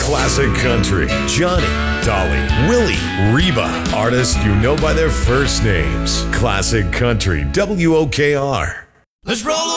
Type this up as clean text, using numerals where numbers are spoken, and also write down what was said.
Classic Country. Johnny, Dolly, Willie, Reba. Artists you know by their first names. Classic Country, WOKR. Let's roll